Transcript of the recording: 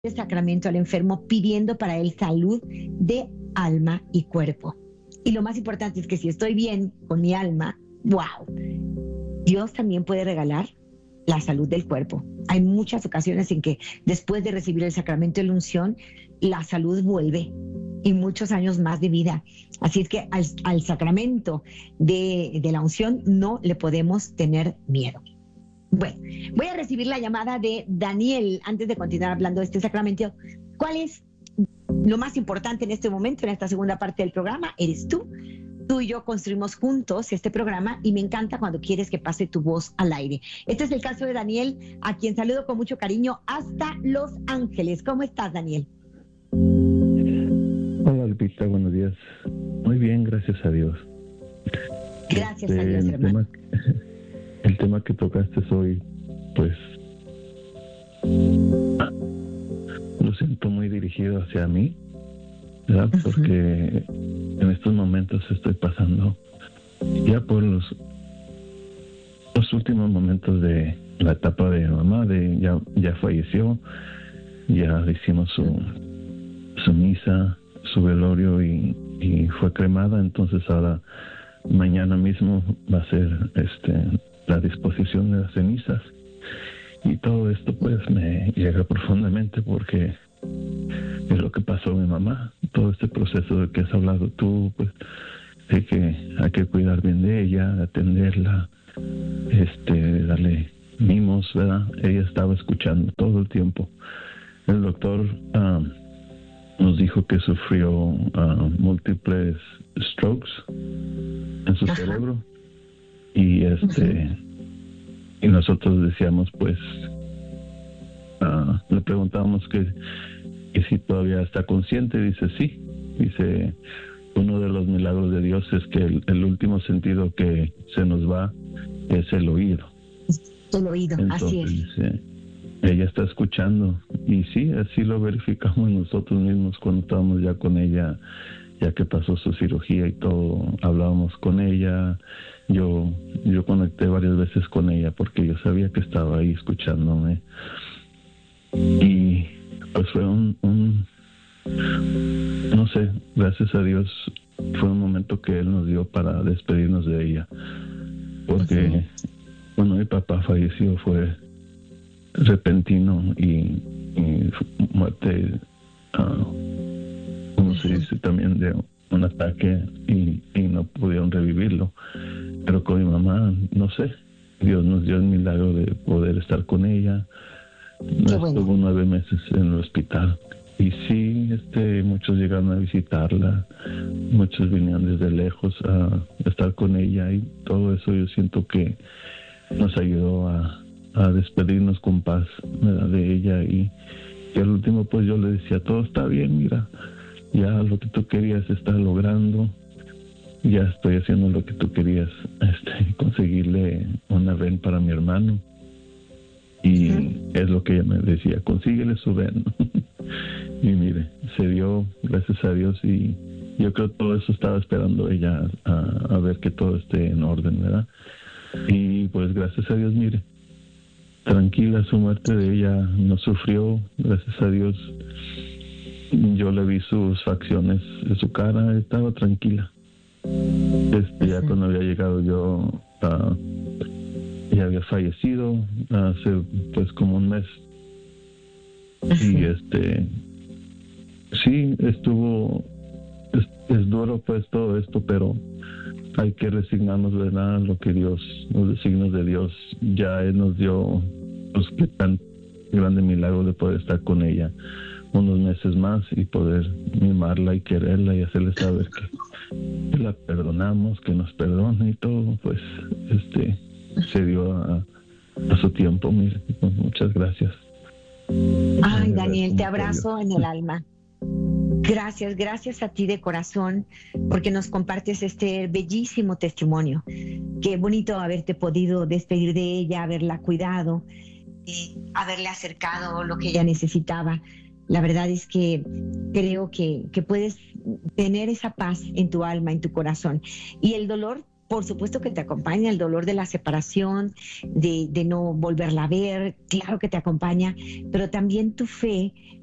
el sacramento al enfermo pidiendo para él salud de alma y cuerpo. Y lo más importante es que si estoy bien con mi alma, wow, Dios también puede regalar la salud del cuerpo. Hay muchas ocasiones en que después de recibir el sacramento de la unción, la salud vuelve y muchos años más de vida. Así es que al sacramento de la unción no le podemos tener miedo. Bueno, voy a recibir la llamada de Daniel antes de continuar hablando de este sacramento. ¿Cuál es lo más importante en este momento, en esta segunda parte del programa? Eres tú. Tú y yo construimos juntos este programa y me encanta cuando quieres que pase tu voz al aire. Este es el caso de Daniel, a quien saludo con mucho cariño hasta Los Ángeles. ¿Cómo estás, Daniel? Hola, Lupita, buenos días. Muy bien, gracias a Dios. Gracias a Dios, hermano. El tema que tocaste hoy, pues, lo siento muy dirigido hacia mí, ¿verdad? Porque en estos momentos estoy pasando ya por los últimos momentos de la etapa de mamá, ya falleció, ya hicimos su misa, su velorio y fue cremada. Entonces ahora mañana mismo va a ser la disposición de las cenizas, y todo esto pues me llega profundamente porque es lo que pasó a mi mamá. Todo este proceso del que has hablado tú, pues de que hay que cuidar bien de ella, atenderla, darle mimos, ¿verdad? Ella estaba escuchando todo el tiempo. El doctor nos dijo que sufrió múltiples strokes en su cerebro, y y nosotros decíamos, pues le preguntábamos que si todavía está consciente. Dice sí. Dice, uno de los milagros de Dios es que el último sentido que se nos va es el oído. El oído. Entonces, así es. Ella está escuchando, y sí, así lo verificamos nosotros mismos cuando estábamos ya con ella, ya que pasó su cirugía y todo. Hablábamos con ella. Yo conecté varias veces con ella porque yo sabía que estaba ahí escuchándome, y pues fue no sé, gracias a Dios fue un momento que Él nos dio para despedirnos de ella, porque cuando mi papá falleció fue repentino y muerte, como se dice, también de un ataque, y no pudieron revivirlo. Pero con mi mamá, no sé, Dios nos dio el milagro de poder estar con ella. Estuvo 9 meses en el hospital, y sí, muchos llegaron a visitarla, muchos vinieron desde lejos a estar con ella, y todo eso yo siento que nos ayudó a despedirnos con paz, ¿verdad?, de ella. Y al último pues yo le decía, todo está bien, mira, ya lo que tú querías está logrando, ya estoy haciendo lo que tú querías, conseguirle una ven para mi hermano. Y es lo que ella me decía, consíguele su ven. Y mire, se dio, gracias a Dios, y yo creo que todo eso estaba esperando ella a ver que todo esté en orden, ¿verdad? Y pues gracias a Dios, mire, tranquila, su muerte de ella no sufrió, gracias a Dios. Yo le vi sus facciones de su cara, estaba tranquila. Ya cuando había llegado yo, ella había fallecido hace pues como un mes. Y sí, estuvo, es duro pues todo esto, pero hay que resignarnos, ¿verdad?, a lo que Dios, los designios de Dios. Ya Él nos dio pues qué tan grande milagro de poder estar con ella unos meses más y poder mimarla y quererla y hacerle saber que la perdonamos, que nos perdone y todo. Pues se dio a su tiempo. Mire, pues, muchas gracias. Ay, Daniel, te abrazo en el alma. Gracias a ti de corazón, porque nos compartes este bellísimo testimonio. Qué bonito haberte podido despedir de ella, haberla cuidado, haberle acercado lo que ella necesitaba. La verdad es que creo que puedes tener esa paz en tu alma, en tu corazón. Y el dolor, por supuesto que te acompaña, el dolor de la separación, de no volverla a ver, claro que te acompaña, pero también tu fe